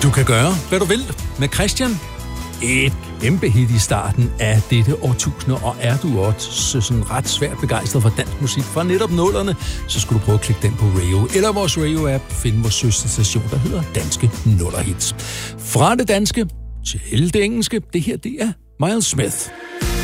Du kan gøre, hvad du vil med Christian. Et kæmpe hit i starten af dette årtusinde, og er du også sådan ret svært begejstret for dansk musik fra netop nullerne, så skulle du prøve at klikke den på Radio eller vores Radio-app. Find vores søsterstation, der hedder Danske Nullerhits. Fra det danske til det engelske, det her det er Miles Smith.